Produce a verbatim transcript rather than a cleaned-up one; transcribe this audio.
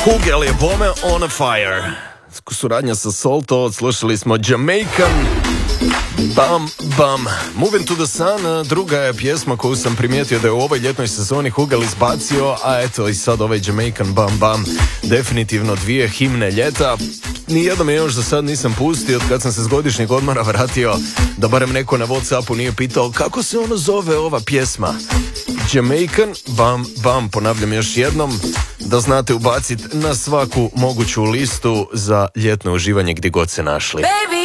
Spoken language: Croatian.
Hugel je bome on a fire. Suradnja sa Salto, slušali smo Jamaican Bam Bam. Moving to the Sun, druga je pjesma koju sam primijetio da je u ovoj ljetnoj sezoni Hugel izbacio, a eto i sad ovaj Jamaican Bam Bam. Definitivno dvije himne ljeta. Nijedno me još za sad nisam pustio od kad sam se s godišnjeg odmora vratio, da barem neko na Whatsappu nije pitao kako se ono zove ova pjesma. Jamaican Bam Bam, ponavljam još jednom, da znate ubaciti na svaku moguću listu za ljetno uživanje gdje god se našli. Baby.